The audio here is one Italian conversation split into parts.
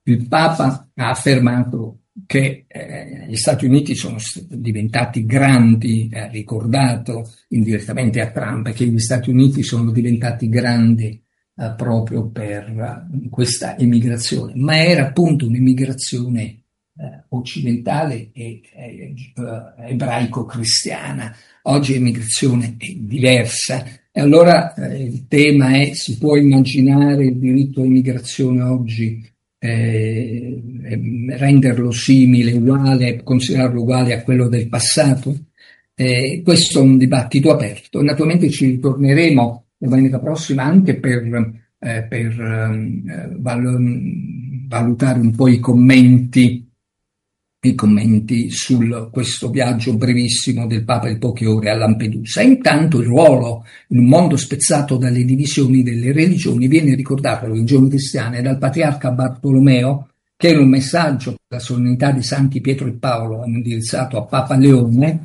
il Papa ha affermato che gli Stati Uniti sono diventati grandi, ha ricordato indirettamente a Trump che gli Stati Uniti sono diventati grandi proprio per questa emigrazione, ma era appunto un'emigrazione occidentale e ebraico-cristiana. Oggi l'emigrazione è diversa e allora il tema è: si può immaginare il diritto all'immigrazione oggi renderlo simile, uguale, considerarlo uguale a quello del passato? Questo è un dibattito aperto. Naturalmente ci ritorneremo domenica prossima anche per valutare un po' i commenti su questo viaggio brevissimo del Papa di poche ore a Lampedusa. Intanto il ruolo in un mondo spezzato dalle divisioni delle religioni viene ricordato alle religioni cristiane dal patriarca Bartolomeo, che in un messaggio per la solennità di Santi Pietro e Paolo indirizzato a Papa Leone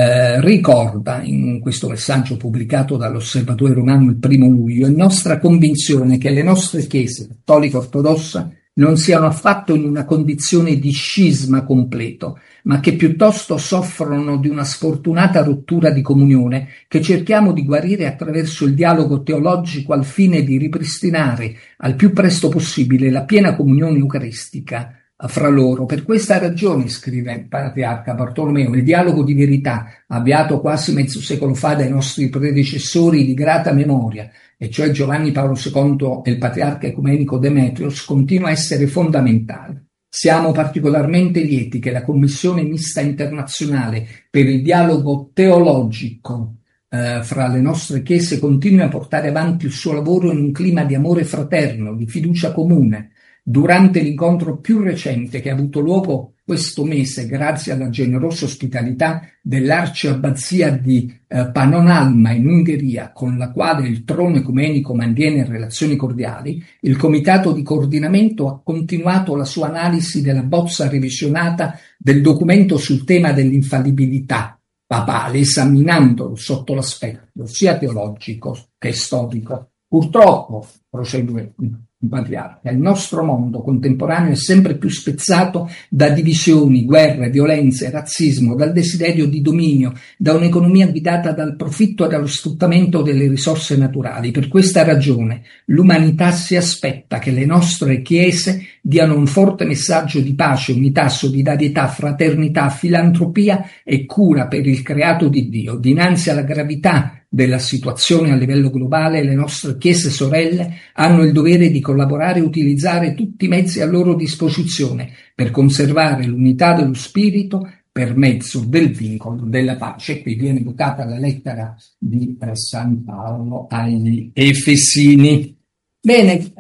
ricorda in questo messaggio pubblicato dall'Osservatore Romano il 1° luglio: è nostra convinzione che le nostre chiese cattolica ortodossa non siano affatto in una condizione di scisma completo, ma che piuttosto soffrono di una sfortunata rottura di comunione che cerchiamo di guarire attraverso il dialogo teologico al fine di ripristinare al più presto possibile la piena comunione eucaristica fra loro. Per questa ragione, scrive il patriarca Bartolomeo, il dialogo di verità, avviato quasi mezzo secolo fa dai nostri predecessori di grata memoria, e cioè Giovanni Paolo II e il patriarca ecumenico Demetrios, continua a essere fondamentale. Siamo particolarmente lieti che la Commissione Mista Internazionale per il dialogo teologico fra le nostre chiese continui a portare avanti il suo lavoro in un clima di amore fraterno, di fiducia comune. Durante l'incontro più recente che ha avuto luogo questo mese, grazie alla generosa ospitalità dell'arciabbazia di Pannonhalma in Ungheria, con la quale il trono ecumenico mantiene relazioni cordiali, il comitato di coordinamento ha continuato la sua analisi della bozza revisionata del documento sul tema dell'infallibilità papale, esaminandolo sotto l'aspetto sia teologico che storico. Purtroppo, prosegue il patriarca, il nostro mondo contemporaneo è sempre più spezzato da divisioni, guerre, violenze, razzismo, dal desiderio di dominio, da un'economia guidata dal profitto e dallo sfruttamento delle risorse naturali. Per questa ragione l'umanità si aspetta che le nostre chiese diano un forte messaggio di pace, unità, solidarietà, fraternità, filantropia e cura per il creato di Dio. Dinanzi alla gravità della situazione a livello globale, le nostre chiese sorelle hanno il dovere di collaborare e utilizzare tutti i mezzi a loro disposizione per conservare l'unità dello spirito per mezzo del vincolo della pace. Qui viene evocata la lettera di San Paolo agli Efesini. Bene,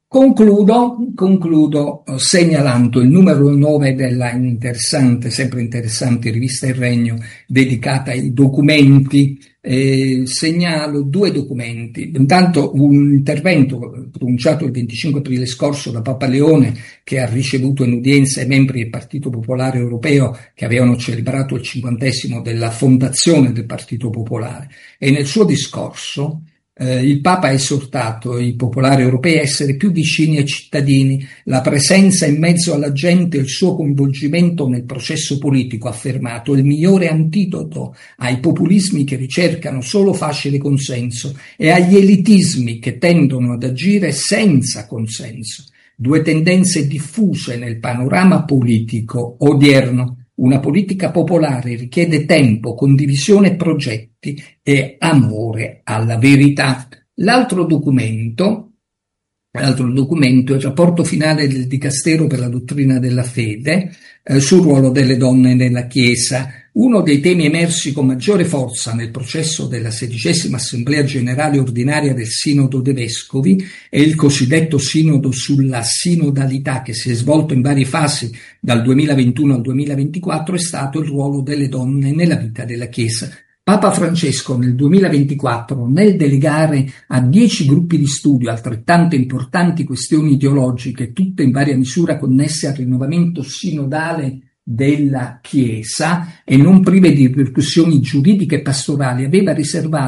concludo segnalando il numero 9 della sempre interessante rivista Il Regno, dedicata ai documenti. Segnalo 2 documenti. Intanto un intervento pronunciato il 25 aprile scorso da Papa Leone, che ha ricevuto in udienza i membri del Partito Popolare Europeo che avevano celebrato il 50° della fondazione del Partito Popolare, e nel suo discorso il Papa ha esortato i popolari europei a essere più vicini ai cittadini, la presenza in mezzo alla gente e il suo coinvolgimento nel processo politico, ha affermato, il migliore antidoto ai populismi che ricercano solo facile consenso e agli elitismi che tendono ad agire senza consenso. 2 tendenze diffuse nel panorama politico odierno. Una politica popolare richiede tempo, condivisione e progetti e amore alla verità. L'altro documento è il rapporto finale del Dicastero per la dottrina della fede sul ruolo delle donne nella Chiesa. Uno dei temi emersi con maggiore forza nel processo della 16ª Assemblea Generale Ordinaria del Sinodo dei Vescovi è il cosiddetto Sinodo sulla sinodalità, che si è svolto in varie fasi dal 2021 al 2024, è stato il ruolo delle donne nella vita della Chiesa. Papa Francesco nel 2024, nel delegare a 10 gruppi di studio altrettanto importanti questioni ideologiche, tutte in varia misura connesse al rinnovamento sinodale della Chiesa e non prive di ripercussioni giuridiche e pastorali, aveva riservato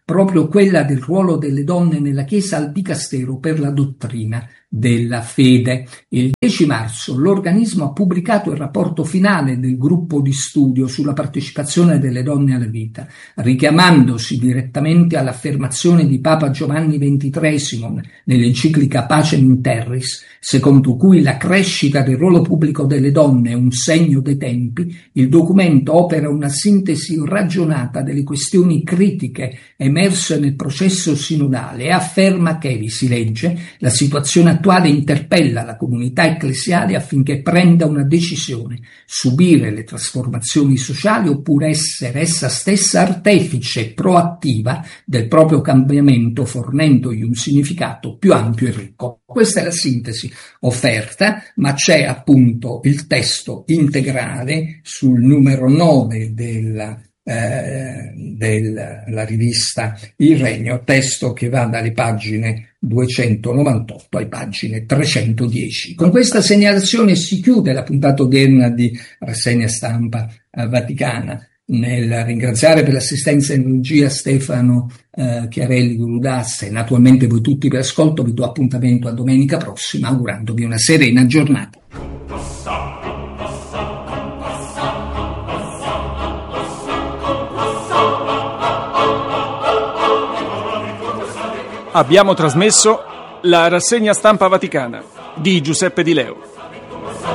proprio quella del ruolo delle donne nella Chiesa al Dicastero per la dottrina della fede. Il 10 marzo l'organismo ha pubblicato il rapporto finale del gruppo di studio sulla partecipazione delle donne alla vita, richiamandosi direttamente all'affermazione di Papa Giovanni XXIII nell'enciclica Pacem in Terris, secondo cui la crescita del ruolo pubblico delle donne è un segno dei tempi. Il documento opera una sintesi ragionata delle questioni critiche emerse nel processo sinodale e afferma che, vi si legge, la situazione attuale interpella la comunità ecclesiale affinché prenda una decisione: subire le trasformazioni sociali oppure essere essa stessa artefice proattiva del proprio cambiamento, fornendogli un significato più ampio e ricco. Questa è la sintesi offerta, ma c'è appunto il testo integrale sul numero 9 della rivista Il Regno, testo che va dalle pagine 298 alle pagine 310. Con questa segnalazione si chiude la puntata odierna di Rassegna Stampa Vaticana. Nel ringraziare per l'assistenza in regia Stefano Chiarelli Gurudassa e naturalmente voi tutti per l'ascolto, vi do appuntamento a domenica prossima augurandovi una serena giornata. Abbiamo trasmesso la Rassegna Stampa Vaticana di Giuseppe Di Leo.